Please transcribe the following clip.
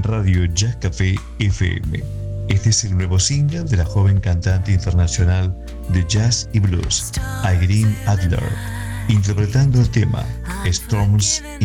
en Radio Jazz Café FM. Este es el nuevo single de la joven cantante internacional de jazz y blues, Irene Adler, interpretando el tema Storms